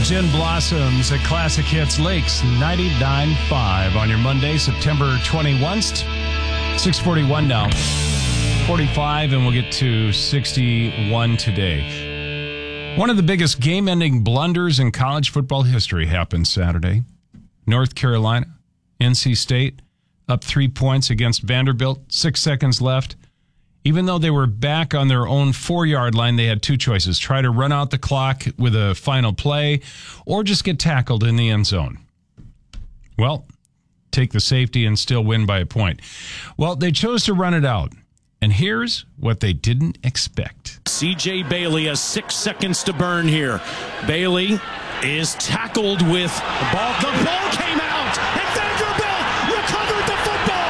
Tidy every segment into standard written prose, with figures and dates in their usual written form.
Gin Blossoms at Classic Hits Lakes 99.5 on your Monday, September 21st. 6:41 now. 45, and we'll get to 61 today. One of the biggest game-ending blunders in college football history happened Saturday. North Carolina, NC State, up 3 points against Vanderbilt, 6 seconds left. Even though they were back on their own 4-yard line, they had two choices. Try to run out the clock with a final play or just get tackled in the end zone. Well, take the safety and still win by a point. Well, they chose to run it out. And here's what they didn't expect. C.J. Bailey has 6 seconds to burn here. Bailey is tackled with the ball. The ball came out, and Vanderbilt recovered the football.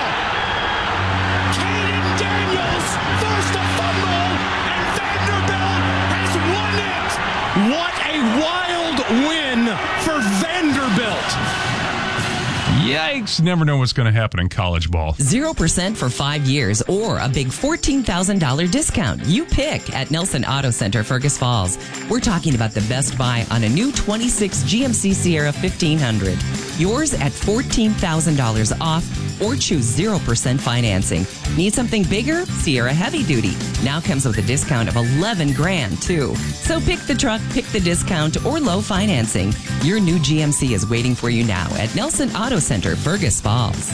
Caden Daniels forced a fumble, and Vanderbilt has won it. What a wild win for Vanderbilt. Yikes. Never know what's going to happen in college ball. 0% for 5 years or a big $14,000 discount. You pick at Nelson Auto Center, Fergus Falls. We're talking about the best buy on a new 26 GMC Sierra 1500. Yours at $14,000 off or choose 0% financing. Need something bigger? Sierra Heavy Duty now comes with a discount of $11,000 too. So pick the truck, pick the discount, or low financing. Your new GMC is waiting for you now at Nelson Auto Center, Fergus Falls.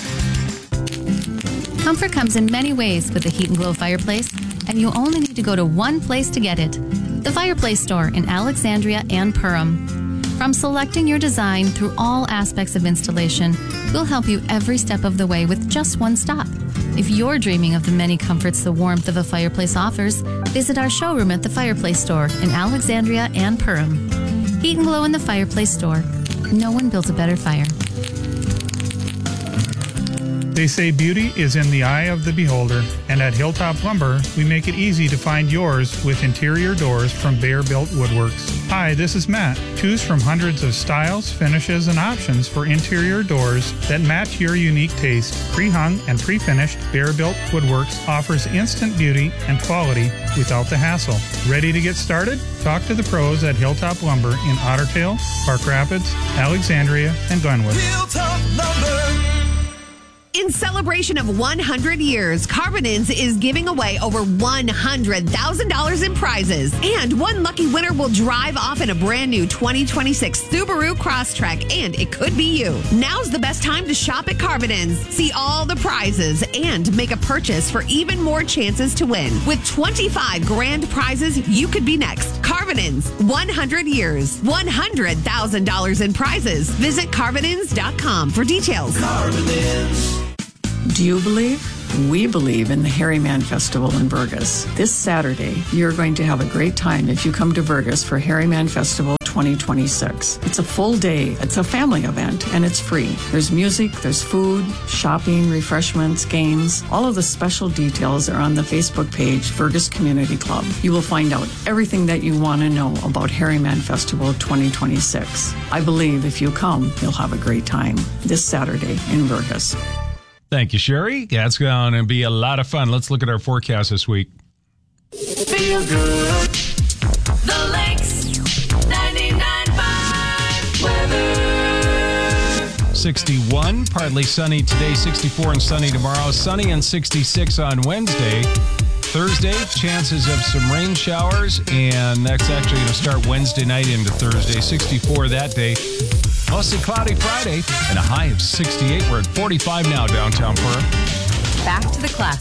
Comfort comes in many ways with the Heat and Glow fireplace, and you only need to go to one place to get it. The Fireplace Store in Alexandria and Perham. From selecting your design through all aspects of installation, we'll help you every step of the way with just one stop. If you're dreaming of the many comforts the warmth of a fireplace offers, visit our showroom at the Fireplace Store in Alexandria and Perham. Heat and Glow in the Fireplace Store. No one builds a better fire. They say beauty is in the eye of the beholder, and at Hilltop Lumber, we make it easy to find yours with interior doors from Bear Built Woodworks. Hi, this is Matt. Choose from hundreds of styles, finishes, and options for interior doors that match your unique taste. Pre-hung and pre-finished, Bear Built Woodworks offers instant beauty and quality without the hassle. Ready to get started? Talk to the pros at Hilltop Lumber in Otter Tail, Park Rapids, Alexandria, and Glenwood. Hilltop Lumber. In celebration of 100 years, Carbonins is giving away over $100,000 in prizes. And one lucky winner will drive off in a brand new 2026 Subaru Crosstrek, and it could be you. Now's the best time to shop at Carbonins. See all the prizes and make a purchase for even more chances to win. With 25 grand prizes, you could be next. Carbonins, 100 years, $100,000 in prizes. Visit Carbonins.com for details. Carbonins. Do you believe? We believe in the Harryman Festival in Burgess. This Saturday, you're going to have a great time if you come to Burgess for Harryman Festival 2026. It's a full day. It's a family event, and it's free. There's music, there's food, shopping, refreshments, games. All of the special details are on the Facebook page, Fergus Community Club. You will find out everything that you want to know about Harryman Festival 2026. I believe if you come, you'll have a great time this Saturday in Burgess. Thank you, Sherry. That's going to be a lot of fun. Let's look at our forecast this week. Feel good. The Lakes 99.5 weather. 61, partly sunny today, 64 and sunny tomorrow, sunny and 66 on Wednesday. Thursday, chances of some rain showers, and that's actually going to start Wednesday night into Thursday, 64 that day. Mostly cloudy Friday and a high of 68. We're at 45 now downtown Perth. Back to the class.